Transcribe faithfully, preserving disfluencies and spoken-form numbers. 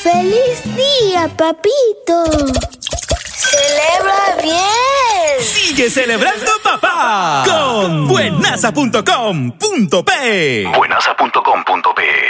¡Feliz día, papito! ¡Celebra bien! ¡Sigue celebrando, papá! Con buenasa punto com punto pe. buenasa punto com punto pe.